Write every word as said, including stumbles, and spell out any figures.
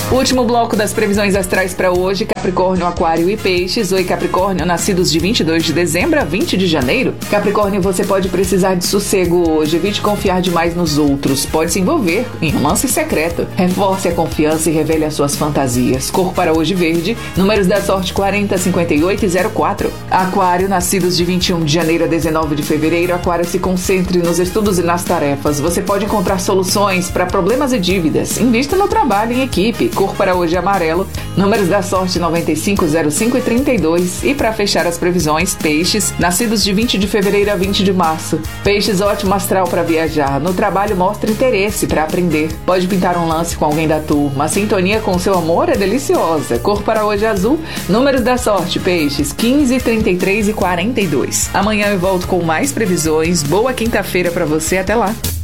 O último bloco das previsões astrais para hoje, Capricórnio, Aquário e Peixes. Oi, Capricórnio, nascidos de vinte e dois de dezembro a vinte de janeiro. Capricórnio, você pode precisar de sossego hoje. Evite confiar demais nos outros. Pode se envolver em romance secreto. Reforce a confiança e revele as suas fantasias. Cor para hoje verde. Números da sorte quarenta, cinquenta e oito e zero quatro. Aquário, nascidos de vinte e um de janeiro a dezenove de fevereiro. Aquário, se concentre nos estudos e nas tarefas. Você pode encontrar soluções para problemas e dívidas. Invista no trabalho em equipe. Cor para hoje amarelo. Números da sorte noventa e cinco, zero cinco e trinta e dois. E para fechar as previsões, Peixes, nascidos de vinte de fevereiro a vinte de março. Peixes, ótimo astral para viajar. No trabalho, mostra interesse para aprender. Pode pintar um lance com alguém da turma. A sintonia com seu amor é deliciosa. Cor para hoje azul. Números da sorte, Peixes, quinze, trinta e três e quarenta e dois. Amanhã eu volto com mais previsões. Boa quinta-feira para você. Até lá.